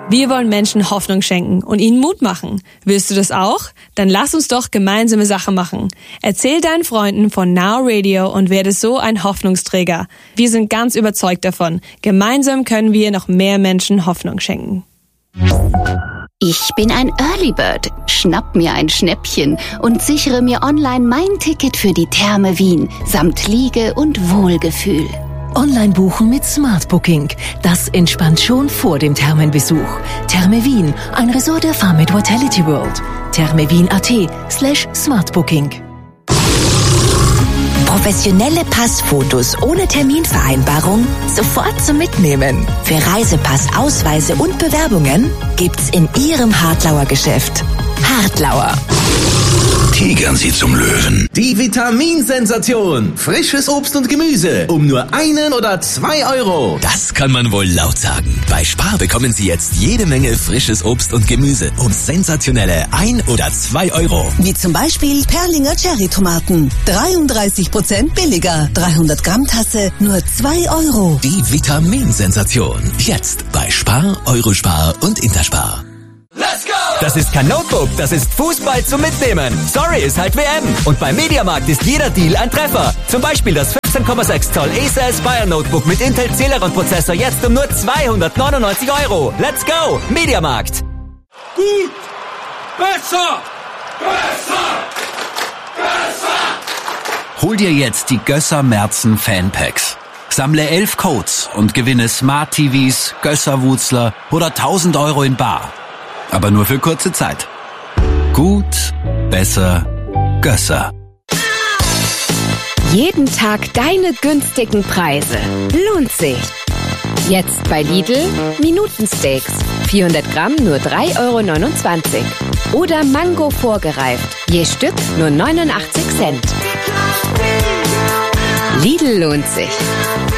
Wir wollen Menschen Hoffnung schenken und ihnen Mut machen. Willst du das auch? Dann lass uns doch gemeinsame Sache machen. Erzähl deinen Freunden von Now Radio und werde so ein Hoffnungsträger. Wir sind ganz überzeugt davon. Gemeinsam können wir noch mehr Menschen Hoffnung schenken. Ich bin ein Early Bird. Schnapp mir ein Schnäppchen und sichere mir online mein Ticket für die Therme Wien samt Liege und Wohlgefühl. Online buchen mit Smart Booking. Das entspannt schon vor dem Thermenbesuch. Therme Wien, ein Resort der Farmit Vitality World. thermewien.at/smartbooking. Professionelle Passfotos ohne Terminvereinbarung sofort zum Mitnehmen. Für Reisepass, Ausweise und Bewerbungen gibt's in Ihrem Hartlauer Geschäft. Hartlauer. Tigern Sie zum Löwen. Die Vitaminsensation. Frisches Obst und Gemüse um nur 1 oder 2 Euro. Das kann man wohl laut sagen. Bei Spar bekommen Sie jetzt jede Menge frisches Obst und Gemüse um sensationelle 1 oder 2 Euro. Wie zum Beispiel Perlinger Cherry-Tomaten. 33% billiger. 300 Gramm Tasse, nur 2 Euro. Die Vitaminsensation. Jetzt bei Spar, Eurospar und Interspar. Let's go! Das ist kein Notebook, das ist Fußball zum Mitnehmen. Sorry, ist halt WM. Und beim Mediamarkt ist jeder Deal ein Treffer. Zum Beispiel das 15,6 Zoll Acer Aspire Notebook mit Intel Celeron Prozessor jetzt um nur 299 Euro. Let's go! Mediamarkt. Gut! Besser! Besser! Besser! Hol dir jetzt die Gösser Merzen Fanpacks. Sammle 11 Codes und gewinne Smart TVs, Gösser-Wutzler oder 1000 Euro in bar. Aber nur für kurze Zeit. Gut, besser, Gösser. Jeden Tag deine günstigen Preise. Lohnt sich. Jetzt bei Lidl Minutensteaks. 400 Gramm nur 3,29 Euro. Oder Mango vorgereift. Je Stück nur 89 Cent. Lidl lohnt sich.